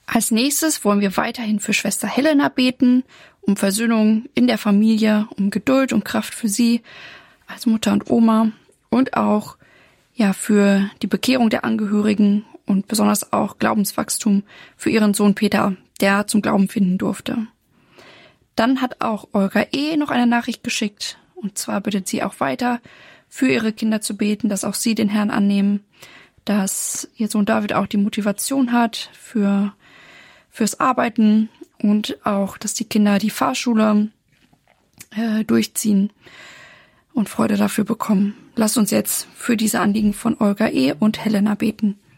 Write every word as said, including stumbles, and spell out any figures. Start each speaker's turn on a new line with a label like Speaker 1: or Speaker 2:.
Speaker 1: Als nächstes wollen wir weiterhin für Schwester Helena beten, um Versöhnung in der Familie, um Geduld und Kraft für sie als Mutter und Oma und auch ja für die Bekehrung der Angehörigen und besonders auch Glaubenswachstum für ihren Sohn Peter, der zum Glauben finden durfte. Dann hat auch Olga E. noch eine Nachricht geschickt, und zwar bittet sie auch weiter für ihre Kinder zu beten, dass auch sie den Herrn annehmen, dass ihr Sohn David auch die Motivation hat für fürs Arbeiten und auch, dass die Kinder die Fahrschule äh, durchziehen und Freude dafür bekommen. Lasst uns jetzt für diese Anliegen von Olga E. und Helena beten.